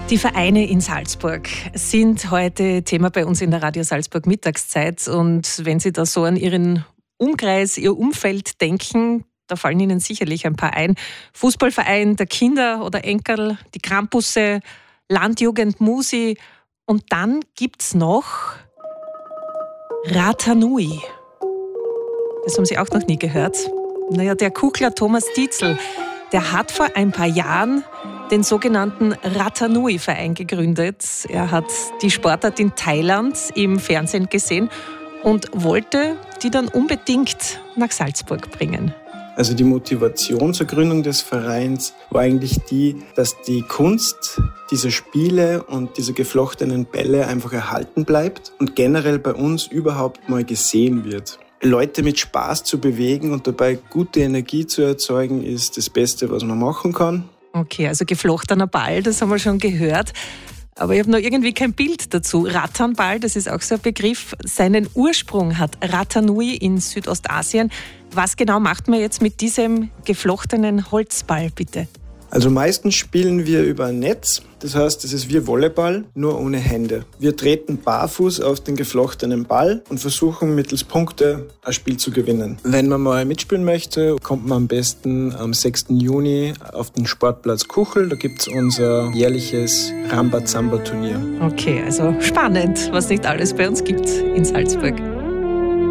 Die Vereine in Salzburg sind heute Thema bei uns in der Radio Salzburg Mittagszeit. Und wenn Sie da so an Ihren Umkreis, Ihr Umfeld denken, da fallen Ihnen sicherlich ein paar ein. Fußballverein der Kinder oder Enkel, die Krampusse, Landjugend, Musi. Und dann gibt's noch Rata Nui. Das haben Sie auch noch nie gehört. Naja, der Kuchler Thomas Dietzel, der hat vor ein paar Jahren den sogenannten Rata Nui-Verein gegründet. Er hat die Sportart in Thailand im Fernsehen gesehen und wollte die dann unbedingt nach Salzburg bringen. Also die Motivation zur Gründung des Vereins war eigentlich die, dass die Kunst dieser Spiele und dieser geflochtenen Bälle einfach erhalten bleibt und generell bei uns überhaupt mal gesehen wird. Leute mit Spaß zu bewegen und dabei gute Energie zu erzeugen, ist das Beste, was man machen kann. Okay, also geflochtener Ball, das haben wir schon gehört. Aber ich habe noch irgendwie kein Bild dazu. Rattanball, das ist auch so ein Begriff. Seinen Ursprung hat Rata Nui in Südostasien. Was genau macht man jetzt mit diesem geflochtenen Holzball, bitte? Also meistens spielen wir über ein Netz. Das heißt, es ist wie Volleyball, nur ohne Hände. Wir treten barfuß auf den geflochtenen Ball und versuchen mittels Punkte ein Spiel zu gewinnen. Wenn man mal mitspielen möchte, kommt man am besten am 6. Juni auf den Sportplatz Kuchel. Da gibt es unser jährliches Rambazamba-Turnier. Okay, also spannend, was nicht alles bei uns gibt in Salzburg.